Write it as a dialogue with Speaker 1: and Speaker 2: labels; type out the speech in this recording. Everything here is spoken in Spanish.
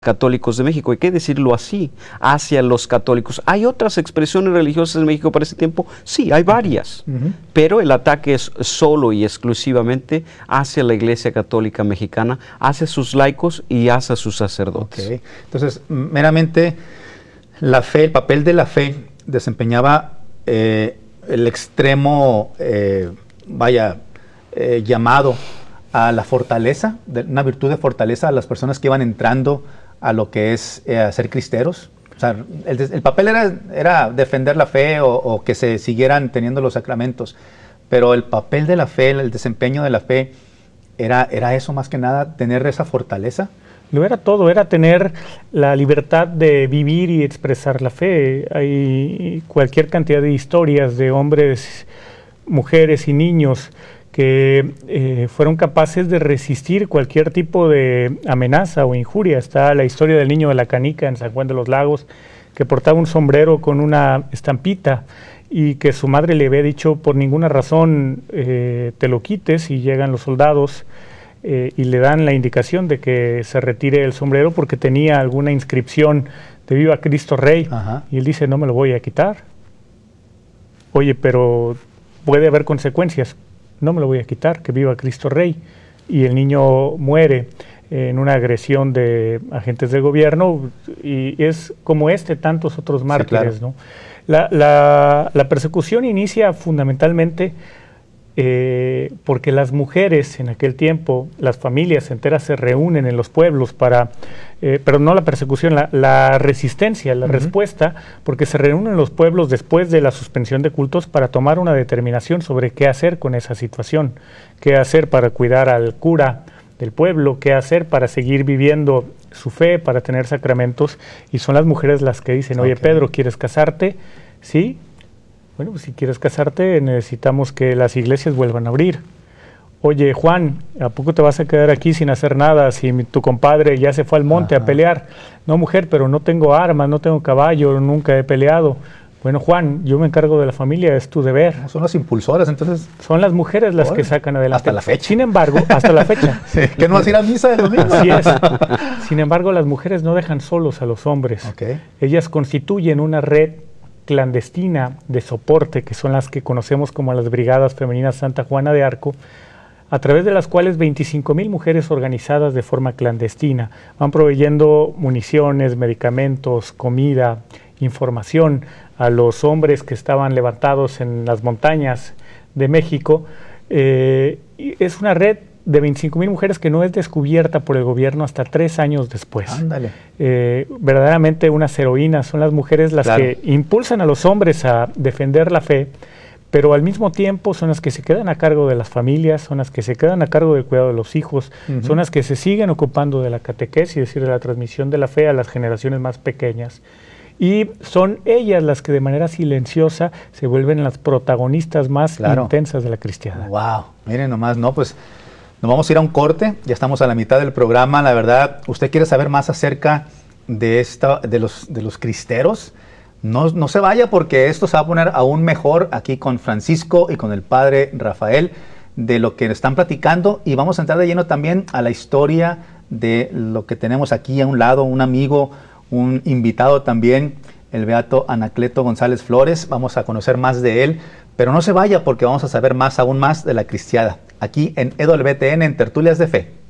Speaker 1: católicos de México, hay que decirlo así, hacia los católicos. ¿Hay otras expresiones religiosas en México para ese tiempo? Sí, hay varias, pero el ataque es solo y exclusivamente hacia la Iglesia Católica Mexicana, hacia sus laicos y hacia sus sacerdotes.
Speaker 2: Okay. Entonces, meramente, la fe, el papel de la fe desempeñaba el extremo, llamado a la fortaleza, una virtud de fortaleza a las personas que iban entrando a lo que es ser cristeros. O sea, el papel era defender la fe o que se siguieran teniendo los sacramentos, pero el papel de la fe, el desempeño de la fe, era eso más que nada, tener esa fortaleza.
Speaker 3: Lo era todo, era tener la libertad de vivir y expresar la fe. Hay cualquier cantidad de historias de hombres, mujeres y niños que fueron capaces de resistir cualquier tipo de amenaza o injuria. Está la historia del niño de la canica en San Juan de los Lagos, que portaba un sombrero con una estampita y que su madre le había dicho por ninguna razón te lo quites, y llegan los soldados y le dan la indicación de que se retire el sombrero porque tenía alguna inscripción de Viva Cristo Rey. Ajá. Y él dice, no me lo voy a quitar. Oye, pero puede haber consecuencias. No me lo voy a quitar, que viva Cristo Rey. Y el niño muere en una agresión de agentes del gobierno, y es como tantos otros mártires, sí, claro, ¿no? La persecución inicia fundamentalmente porque las mujeres en aquel tiempo, las familias enteras se reúnen en los pueblos pero no la persecución, la resistencia, la respuesta, porque se reúnen en los pueblos después de la suspensión de cultos para tomar una determinación sobre qué hacer con esa situación, qué hacer para cuidar al cura del pueblo, qué hacer para seguir viviendo su fe, para tener sacramentos, y son las mujeres las que dicen, oye, Pedro, ¿quieres casarte? Sí. Bueno, pues si quieres casarte, necesitamos que las iglesias vuelvan a abrir. Oye, Juan, ¿a poco te vas a quedar aquí sin hacer nada si tu compadre ya se fue al monte a pelear? No, mujer, pero no tengo armas, no tengo caballo, nunca he peleado. Bueno, Juan, yo me encargo de la familia, es tu deber.
Speaker 2: Son las impulsoras, entonces.
Speaker 3: Son las mujeres las que sacan adelante.
Speaker 2: Hasta la fecha.
Speaker 3: Sin embargo, hasta la fecha.
Speaker 2: Sí, ¿qué no vas a ir a misa de domingo?
Speaker 3: Así es. Sin embargo, las mujeres no dejan solos a los hombres. Okay. Ellas constituyen una red clandestina de soporte, que son las que conocemos como las Brigadas Femeninas Santa Juana de Arco, a través de las cuales 25,000 mujeres organizadas de forma clandestina van proveyendo municiones, medicamentos, comida, información a los hombres que estaban levantados en las montañas de México. Es una red de 25,000 mujeres que no es descubierta por el gobierno hasta 3 años después.
Speaker 2: Ándale.
Speaker 3: Verdaderamente unas heroínas, son las mujeres las que impulsan a los hombres a defender la fe, pero al mismo tiempo son las que se quedan a cargo de las familias, son las que se quedan a cargo del cuidado de los hijos, son las que se siguen ocupando de la catequesis, es decir, de la transmisión de la fe a las generaciones más pequeñas. Y son ellas las que de manera silenciosa se vuelven las protagonistas más intensas de la cristiandad.
Speaker 2: ¡Wow! Miren nomás, ¿no? Pues nos vamos a ir a un corte, ya estamos a la mitad del programa. La verdad, ¿usted quiere saber más acerca de los cristeros? No se vaya, porque esto se va a poner aún mejor aquí con Francisco y con el padre Rafael, de lo que están platicando, y vamos a entrar de lleno también a la historia de lo que tenemos aquí a un lado, un amigo, un invitado también, el beato Anacleto González Flores. Vamos a conocer más de él, pero no se vaya, porque vamos a saber aún más de la cristiada, aquí en EWTN, en Tertulias de Fe.